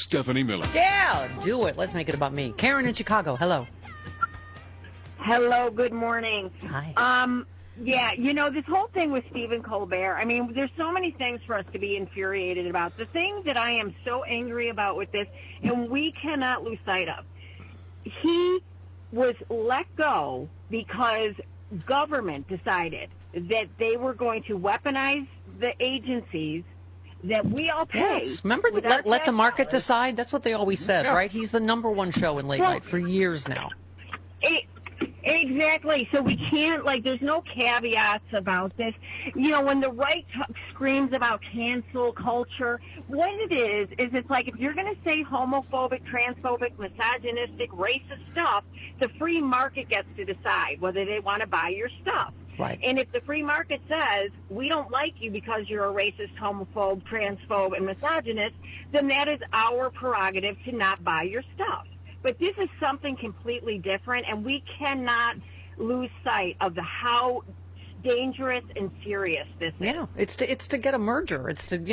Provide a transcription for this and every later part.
Stephanie Miller. Yeah, do it. Let's make it about me. Karen in Chicago. Hello. Hello, good morning. Hi. Yeah, this whole thing with Stephen Colbert, I mean, there's so many things for us to be infuriated about. The thing that I am so angry about with this, and we cannot lose sight of, he was let go because government decided that they were going to weaponize the agencies that we all pay. Yes, remember, let the market decide? That's what they always said, right? He's the number one show in late night for years now. Exactly. So we can't, there's no caveats about this. When the right screams about cancel culture, what it is it's like if you're going to say homophobic, transphobic, misogynistic, racist stuff, the free market gets to decide whether they want to buy your stuff. Right. And if the free market says, we don't like you because you're a racist, homophobe, transphobe, and misogynist, then that is our prerogative to not buy your stuff. But this is something completely different, and we cannot lose sight of how dangerous and serious this is. Yeah, it's to get a merger. It's to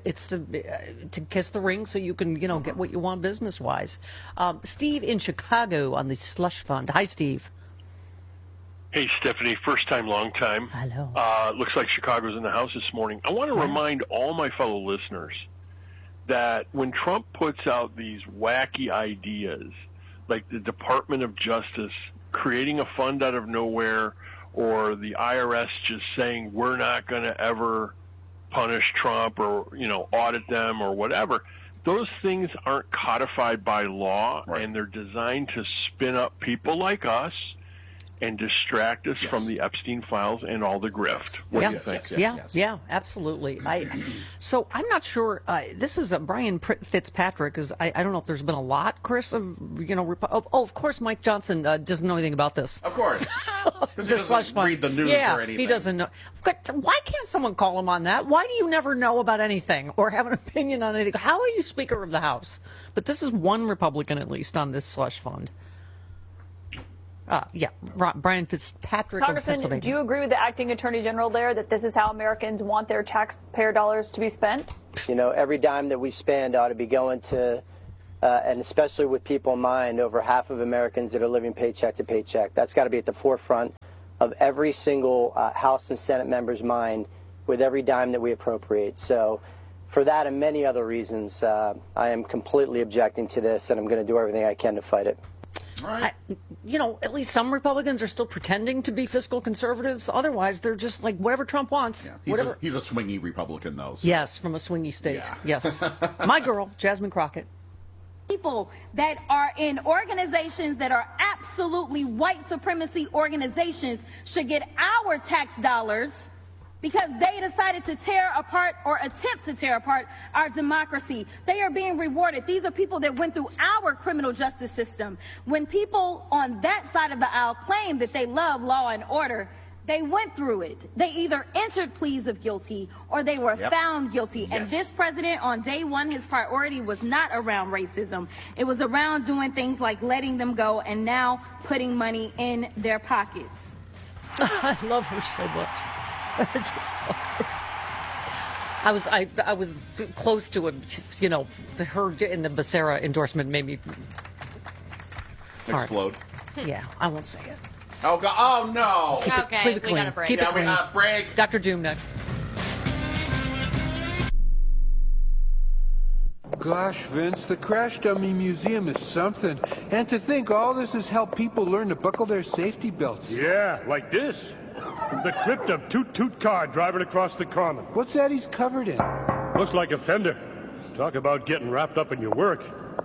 to kiss the ring so you can get what you want business wise. Steve in Chicago on the slush fund. Hi, Steve. Hey, Stephanie. First time, long time. Hello. Looks like Chicago's in the house this morning. I want to remind all my fellow listeners that when Trump puts out these wacky ideas, like the Department of Justice creating a fund out of nowhere, or the IRS just saying we're not going to ever punish Trump or, audit them or whatever, those things aren't codified by law, and they're designed to spin up people like us and distract us from the Epstein files and all the grift. What do you think? Yeah, absolutely. So I'm not sure. This is Brian Fitzpatrick. I don't know if there's been a lot, Chris, of of course, Mike Johnson doesn't know anything about this. Of course, because he doesn't read the news or anything. He doesn't know. But why can't someone call him on that? Why do you never know about anything or have an opinion on anything? How are you Speaker of the House? But this is one Republican at least on this slush fund. Brian Fitzpatrick of Pennsylvania. Congressman, do you agree with the acting attorney general there that this is how Americans want their taxpayer dollars to be spent? Every dime that we spend ought to be going to, and especially with people in mind, over half of Americans that are living paycheck to paycheck. That's got to be at the forefront of every single House and Senate member's mind with every dime that we appropriate. So for that and many other reasons, I am completely objecting to this, and I'm going to do everything I can to fight it. Right. At least some Republicans are still pretending to be fiscal conservatives. Otherwise, they're just like whatever Trump wants. Yeah. He's a swingy Republican, though. So. Yes, from a swingy state. Yeah. Yes. My girl, Jasmine Crockett. People that are in organizations that are absolutely white supremacy organizations should get our tax dollars because they decided to tear apart or attempt to tear apart our democracy. They are being rewarded. These are people that went through our criminal justice system. When people on that side of the aisle claim that they love law and order, they went through it. They either entered pleas of guilty or they were found guilty. Yes. And this president, on day one, his priority was not around racism. It was around doing things like letting them go and now putting money in their pockets. I love her so much. I just love her. I was close to it, her in the Becerra endorsement made me explode. Yeah, I won't say it. Oh, God. Oh no. Keep it clean. We got a break. Keep it clean. Break. Dr. Doom next. Gosh, Vince, the Crash Dummy Museum is something. And to think all this has helped people learn to buckle their safety belts. Yeah, like this. The clip of Toot Toot car driving across the common. What's that he's covered in? Looks like a fender. Talk about getting wrapped up in your work.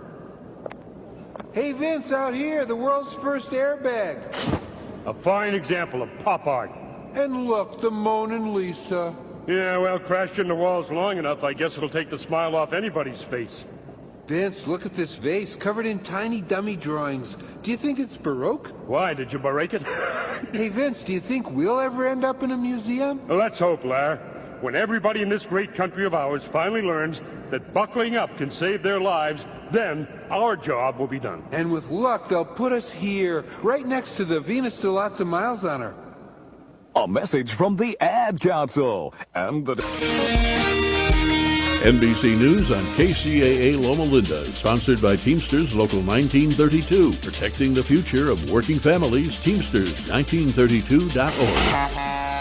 Hey, Vince, out here, the world's first airbag. A fine example of pop art. And look, the Mona Lisa. Yeah, well, crashed in the walls long enough, I guess it'll take the smile off anybody's face. Vince, look at this vase, covered in tiny dummy drawings. Do you think it's Baroque? Why, did you break it? Hey, Vince, do you think we'll ever end up in a museum? Well, let's hope, Lar. When everybody in this great country of ours finally learns that buckling up can save their lives, then our job will be done. And with luck, they'll put us here, right next to the Venus to lots of miles on her. A message from the Ad Council and the... NBC News on KCAA Loma Linda, sponsored by Teamsters Local 1932, protecting the future of working families. Teamsters1932.org.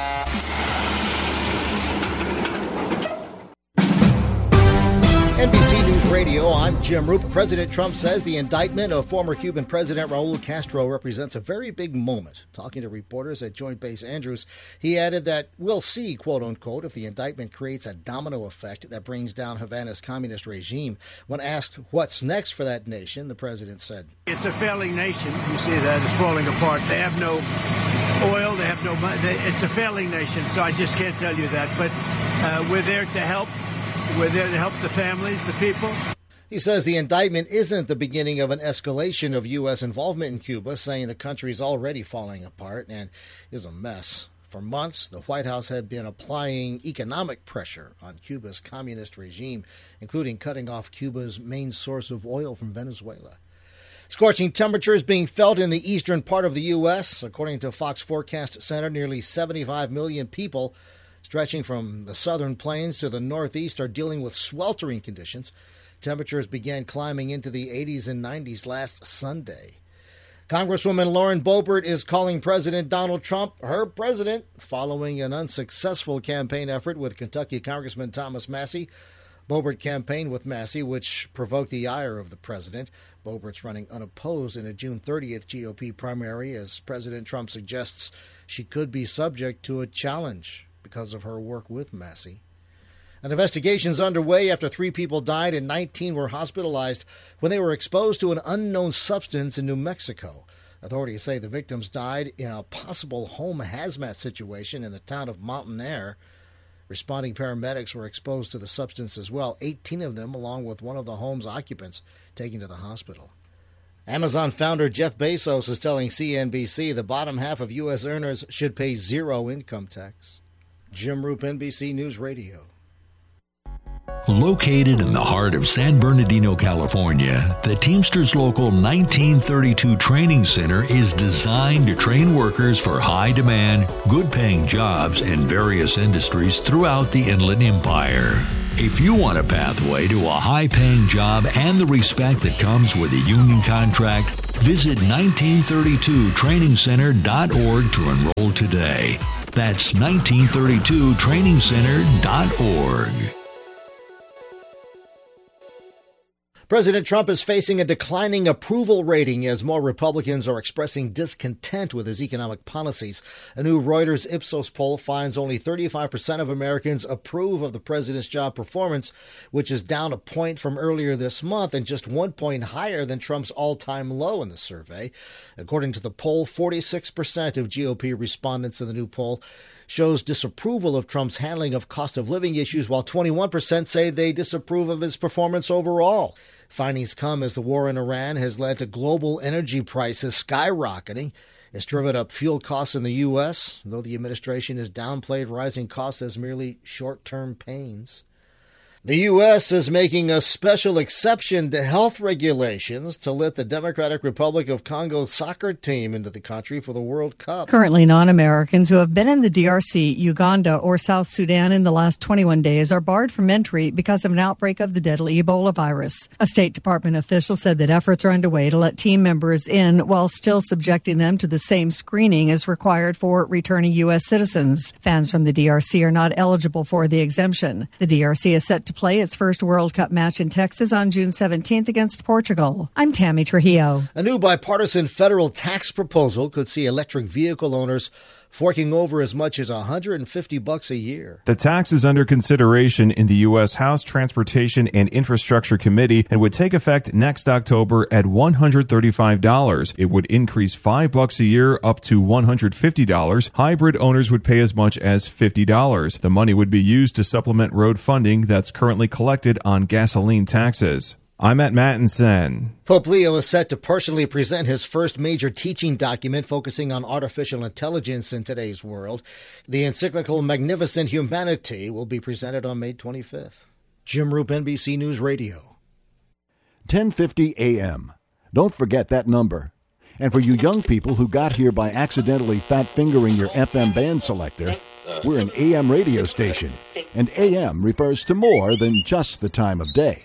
NBC News Radio, I'm Jim Roop. President Trump says the indictment of former Cuban President Raul Castro represents a very big moment. Talking to reporters at Joint Base Andrews, he added that we'll see, quote unquote, if the indictment creates a domino effect that brings down Havana's communist regime. When asked what's next for that nation, the president said, "It's a failing nation. You see that it's falling apart. They have no oil. They have no money. It's a failing nation, so I just can't tell you that. But we're there to help. We're there to help the families, the people." He says the indictment isn't the beginning of an escalation of U.S. involvement in Cuba, saying the country is already falling apart and is a mess. For months, the White House had been applying economic pressure on Cuba's communist regime, including cutting off Cuba's main source of oil from Venezuela. Scorching temperatures being felt in the eastern part of the U.S. According to Fox Forecast Center, nearly 75 million people stretching from the southern plains to the northeast are dealing with sweltering conditions. Temperatures began climbing into the 80s and 90s last Sunday. Congresswoman Lauren Boebert is calling President Donald Trump her president following an unsuccessful campaign effort with Kentucky Congressman Thomas Massie. Boebert campaigned with Massie, which provoked the ire of the president. Boebert's running unopposed in a June 30th GOP primary as President Trump suggests she could be subject to a challenge because of her work with Massie. An investigation is underway after 3 people died and 19 were hospitalized when they were exposed to an unknown substance in New Mexico. Authorities say the victims died in a possible home hazmat situation in the town of Mountain Air. Responding paramedics were exposed to the substance as well, 18 of them, along with one of the home's occupants, taken to the hospital. Amazon founder Jeff Bezos is telling CNBC the bottom half of U.S. earners should pay 0 income tax. Jim Roop, NBC News Radio. Located in the heart of San Bernardino, California, the Teamsters Local 1932 Training Center is designed to train workers for high-demand, good-paying jobs in various industries throughout the Inland Empire. If you want a pathway to a high-paying job and the respect that comes with a union contract, visit 1932trainingcenter.org to enroll today. That's 1932trainingcenter.org. President Trump is facing a declining approval rating as more Republicans are expressing discontent with his economic policies. A new Reuters Ipsos poll finds only 35% of Americans approve of the president's job performance, which is down a point from earlier this month and just 1 point higher than Trump's all-time low in the survey. According to the poll, 46% of GOP respondents in the new poll shows disapproval of Trump's handling of cost of living issues, while 21% say they disapprove of his performance overall. Findings come as the war in Iran has led to global energy prices skyrocketing. It's driven up fuel costs in the U.S., though the administration has downplayed rising costs as merely short-term pains. The U.S. is making a special exception to health regulations to let the Democratic Republic of Congo soccer team into the country for the World Cup. Currently, non-Americans who have been in the DRC, Uganda, or South Sudan in the last 21 days are barred from entry because of an outbreak of the deadly Ebola virus. A State Department official said that efforts are underway to let team members in while still subjecting them to the same screening as required for returning U.S. citizens. Fans from the DRC are not eligible for the exemption. The DRC is set to play its first World Cup match in Texas on June 17th against Portugal. I'm Tammy Trujillo. A new bipartisan federal tax proposal could see electric vehicle owners forking over as much as $150 a year. The tax is under consideration in the U.S. House Transportation and Infrastructure Committee and would take effect next October at $135. It would increase $5 a year up to $150. Hybrid owners would pay as much as $50. The money would be used to supplement road funding that's currently collected on gasoline taxes. I'm Matt Mattinson. Pope Leo is set to personally present his first major teaching document focusing on artificial intelligence in today's world. The encyclical Magnificent Humanity will be presented on May 25th. Jim Roop, NBC News Radio. 1050 a.m. Don't forget that number. And for you young people who got here by accidentally fat-fingering your FM band selector, We're an AM radio station, and AM refers to more than just the time of day.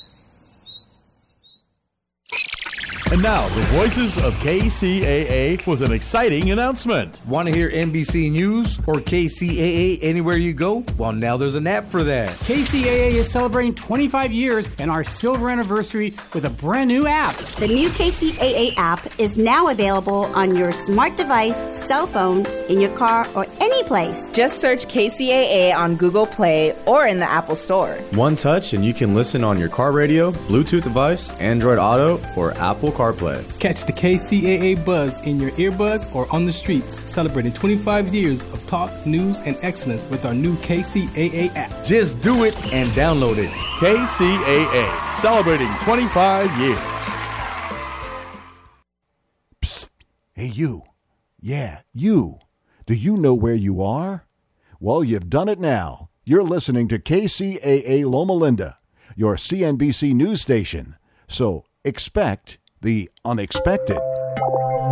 And now, the voices of KCAA with an exciting announcement. Want to hear NBC News or KCAA anywhere you go? Well, now there's an app for that. KCAA is celebrating 25 years and our silver anniversary with a brand new app. The new KCAA app is now available on your smart device, cell phone, in your car, or any place. Just search KCAA on Google Play or in the Apple Store. One touch and you can listen on your car radio, Bluetooth device, Android Auto, or Apple CarPlay. Catch the KCAA buzz in your earbuds or on the streets, celebrating 25 years of talk, news, and excellence with our new KCAA app. Just do it and download it. KCAA, celebrating 25 years. Psst. Hey, you. Yeah, you. Do you know where you are? Well, you've done it now. You're listening to KCAA Loma Linda, your CNBC news station. So expect the unexpected.